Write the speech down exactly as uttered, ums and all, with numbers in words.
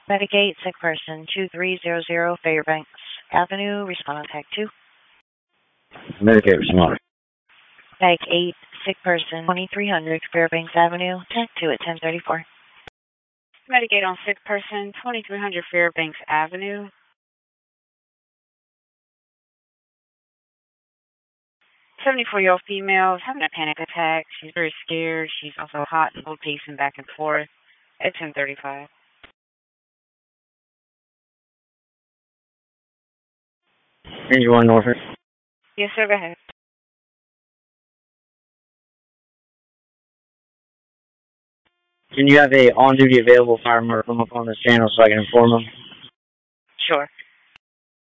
Medicate, sick person, two three zero zero Fairbanks Avenue, respond tag two. Medicate, respond. Tag eight, sick person, twenty-three hundred Fairbanks Avenue, tag two at ten thirty-four. Medicate on sick person, twenty-three hundred Fairbanks Avenue. seventy-four-year-old female is having a panic attack. She's very scared. She's also hot and cold pacing back and forth at ten thirty-five. Range one, Norfolk. Yes, sir, go ahead. Can you have a on-duty available fire marshal come up on this channel so I can inform them? Sure.